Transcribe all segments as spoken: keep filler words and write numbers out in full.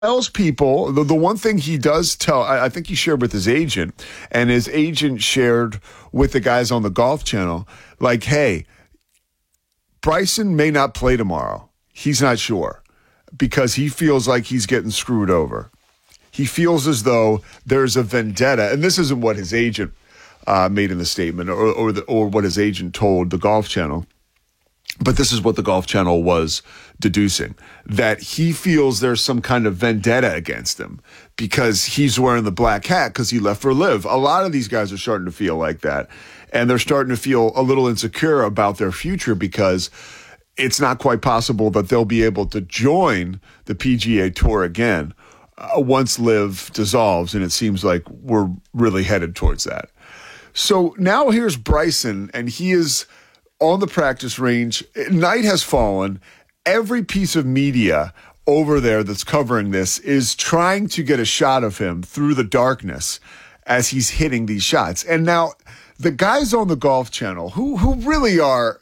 tells people, the, the one thing he does tell, I, I think he shared with his agent, and his agent shared with the guys on the Golf Channel, like, hey, Bryson may not play tomorrow. He's not sure because he feels like he's getting screwed over. He feels as though there's a vendetta, and this isn't what his agent uh, made in the statement or or, the, or what his agent told the Golf Channel. But this is what the Golf Channel was deducing, that he feels there's some kind of vendetta against him because he's wearing the black hat because he left for Liv. A lot of these guys are starting to feel like that, and they're starting to feel a little insecure about their future because it's not quite possible that they'll be able to join the P G A Tour again uh, once Liv dissolves, and it seems like we're really headed towards that. So now here's Bryson, and he is on the practice range. Night has fallen. Every piece of media over there that's covering this is trying to get a shot of him through the darkness as he's hitting these shots. And now the guys on the Golf Channel, who who really are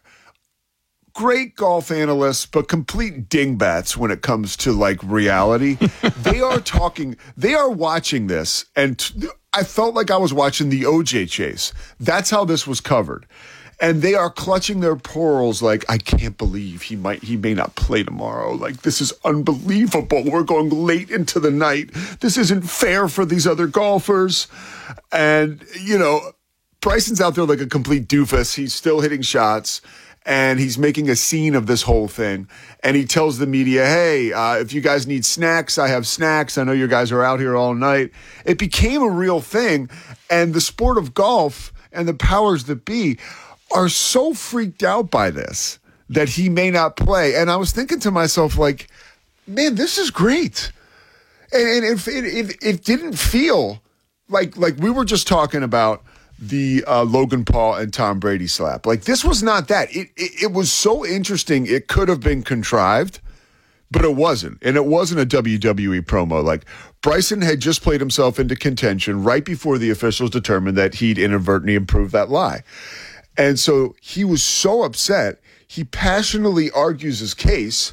great golf analysts, but complete dingbats when it comes to like reality, they are talking, they are watching this. And t- I felt like I was watching the O J chase. That's how this was covered. And they are clutching their pearls like, I can't believe he might, he may not play tomorrow. Like, this is unbelievable. We're going late into the night. This isn't fair for these other golfers. And, you know, Bryson's out there like a complete doofus. He's still hitting shots, and he's making a scene of this whole thing. And he tells the media, hey, uh, if you guys need snacks, I have snacks. I know you guys are out here all night. It became a real thing. And the sport of golf and the powers that be are so freaked out by this that he may not play. And I was thinking to myself, like, man, this is great. And, and if it, it, it didn't feel like, like we were just talking about the uh, Logan Paul and Tom Brady slap. Like, this was not that. It, it, it was so interesting. It could have been contrived, but it wasn't. And it wasn't a W W E promo. Like, Bryson had just played himself into contention right before the officials determined that he'd inadvertently improved that lie. And so he was so upset, he passionately argues his case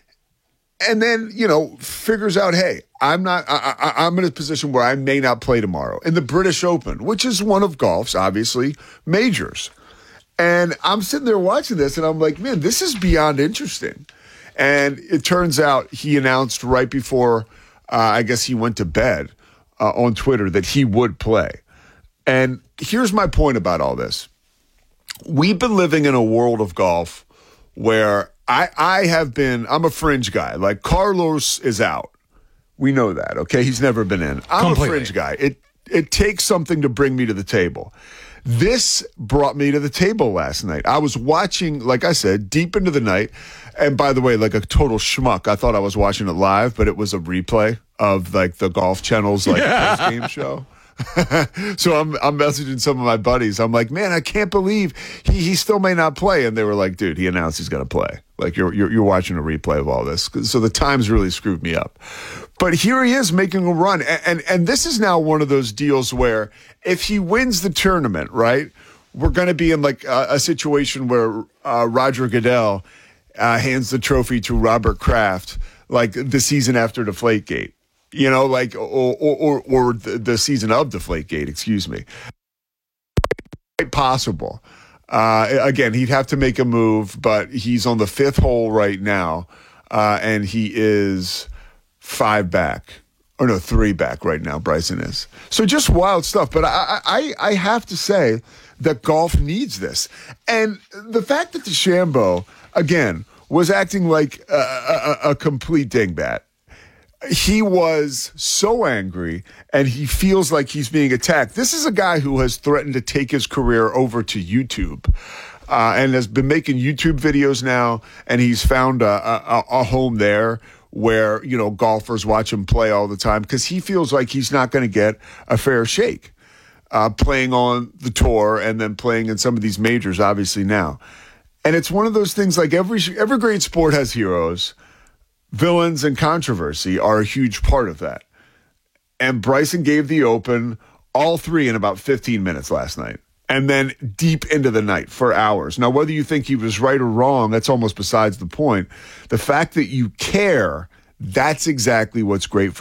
and then, you know, figures out, hey, I'm not, I, I, I'm in a position where I may not play tomorrow in the British Open, which is one of golf's, obviously, majors. And I'm sitting there watching this and I'm like, man, this is beyond interesting. And it turns out he announced right before, uh, I guess he went to bed uh, on Twitter that he would play. And here's my point about all this. We've been living in a world of golf where I, I have been, I'm a fringe guy. Like, Carlos is out. We know that, okay? He's never been in. I'm Completely. a fringe guy. It it takes something to bring me to the table. This brought me to the table last night. I was watching, like I said, deep into the night. And by the way, like a total schmuck, I thought I was watching it live, but it was a replay of like the Golf Channel's like yeah. post-game show. So I'm I'm messaging some of my buddies. I'm like, man, I can't believe he he still may not play. And they were like, dude, he announced he's going to play. Like, you're, you're you're watching a replay of all this. So the times really screwed me up. But here he is making a run. And, and, and this is now one of those deals where if he wins the tournament, right, we're going to be in like a, a situation where uh, Roger Goodell uh, hands the trophy to Robert Kraft like the season after Deflategate. You know, like, or or or the, the season of Deflategate, excuse me. Quite possible. Uh, again, he'd have to make a move, but he's on the fifth hole right now, uh, and he is five back. Or no, three back right now, Bryson is. So just wild stuff. But I, I, I have to say that golf needs this. And the fact that DeChambeau, again, was acting like a, a, a complete dingbat. He was so angry, and he feels like he's being attacked. This is a guy who has threatened to take his career over to YouTube uh, and has been making YouTube videos now, and he's found a, a, a home there where, you know, golfers watch him play all the time because he feels like he's not going to get a fair shake uh, playing on the tour and then playing in some of these majors, obviously, now. And it's one of those things like every every great sport has heroes. Villains and controversy are a huge part of that. And Bryson gave the Open all three in about fifteen minutes last night. And then deep into the night for hours. Now, whether you think he was right or wrong, that's almost besides the point. The fact that you care That's exactly what's great for